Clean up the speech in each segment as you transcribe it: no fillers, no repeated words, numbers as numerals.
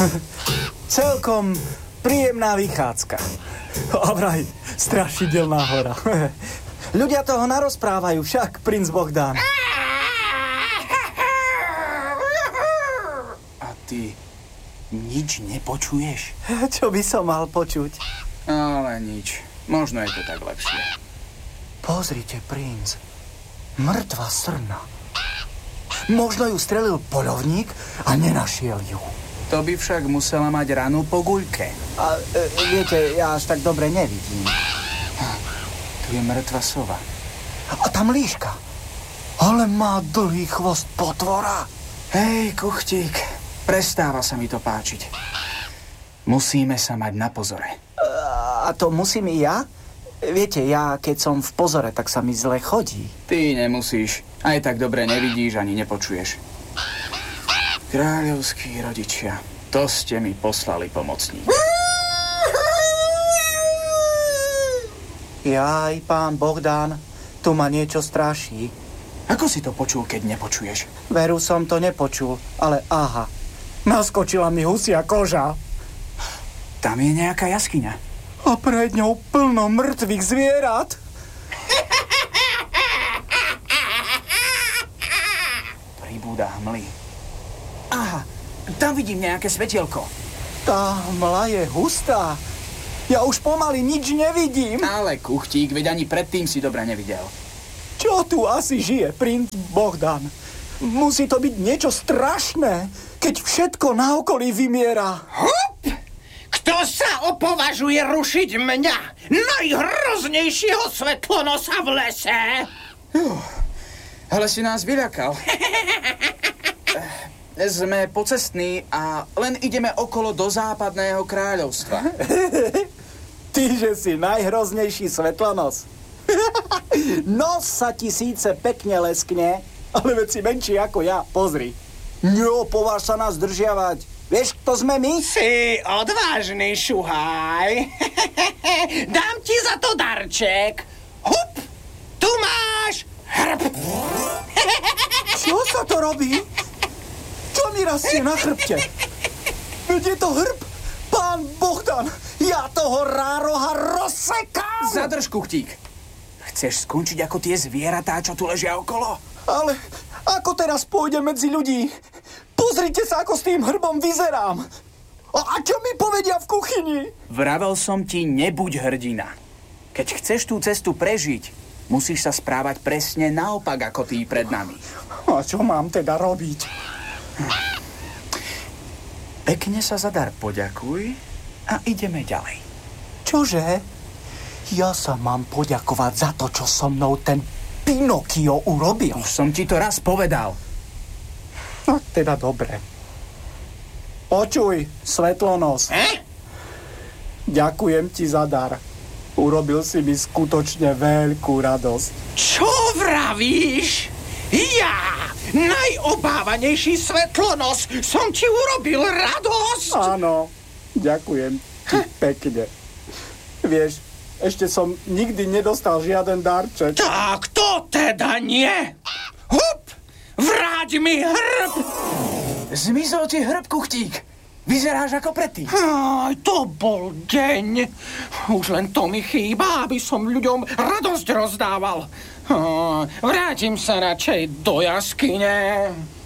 Celkom príjemná vychádzka. A vraj, strašidelná hora. Ľudia toho narozprávajú, však, princ Bohdan. A ty nič nepočuješ? Čo by som mal počuť? Ale nič. Možno je to tak lepšie. Pozrite, princ. Mŕtva srna. Možno ju strelil poľovník a nenašiel ju. To by však musela mať ranu po guľke. A viete, ja až tak dobre nevidím. Tu je mŕtva sova. A tam líška. Ale má dlhý chvost potvora. Hej, Kuchtík, prestáva sa mi to páčiť. Musíme sa mať na pozore. A to musím i ja? Viete, ja keď som v pozore, tak sa mi zle chodí. Ty nemusíš. Aj tak dobre nevidíš, ani nepočuješ. Kráľovskí rodičia, to ste mi poslali pomocník. Jaj, pán Bohdan, tu ma niečo straší. Ako si to počul, keď nepočuješ? Veru som to nepočul, ale aha. Naskočila mi husia koža. Tam je nejaká jaskyňa. A pred ňou plno mŕtvych zvierat. Pribúda hmly. Aha, tam vidím nejaké svetielko. Tá hmla je hustá. Ja už pomaly nič nevidím. Ale Kuchtík, veď ani predtým si dobre nevidel. Čo tu asi žije, princ Bohdan? Musí to byť niečo strašné, keď všetko na okolí vymiera. Hup! Kto sa opovažuje rušiť mňa, najhroznejšieho svetlonosa v lese? Ale si nás vyľakal. Sme pocestní a len ideme okolo do západného kráľovstva. Ty, že si najhroznejší svetlonos. Nos sa ti síce pekne leskne, ale veď si menší ako ja, pozri. Neopováž sa nás držiavať. Vieš, kto sme my? Si odvážny, šuhaj. Dám ti za to darček. Hup! Tu máš hrb. Čo sa to robí? Čo mi rastie na chrbte? Veď je to hrb? Pán Bohdan, ja toho rároha rozsekám! Zadrž, Kuchtík. Chceš skončiť ako tie zvieratá, čo tu ležia okolo? Ale ako teraz pôjde medzi ľudí? Pozrite sa, ako s tým hrbom vyzerám. A čo mi povedia v kuchyni? Vravel som ti, nebuď hrdina. Keď chceš tú cestu prežiť, musíš sa správať presne naopak ako tí pred nami. A čo mám teda robiť? Pekne sa za dar poďakuj a ideme ďalej. Čože? Ja sa mám poďakovať za to, čo so mnou ten Pinokio urobil. Už som ti to raz povedal. No teda dobre. Počuj, svetlonos. Ďakujem ti za dar. Urobil si mi skutočne veľkú radosť. Čo vravíš? Ja, najobávanejší svetlonos, som ti urobil radosť? Áno, ďakujem ti pekne. Vieš, ešte som nikdy nedostal žiaden darček. Tak to teda nie. Hup! Vráť mi hrb! Zmizol ti hrb, Kuchtík. Vyzeráš ako predtým. Aj, to bol deň. Už len to mi chýba, aby som ľuďom radosť rozdával. Vrátim sa radšej do jaskyne.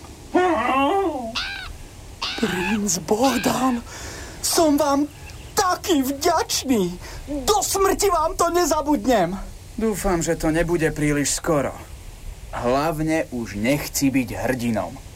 Princ Bohdan, som vám taký vďačný. Do smrti vám to nezabudnem. Dúfam, že to nebude príliš skoro. Hlavne už nechci byť hrdinom.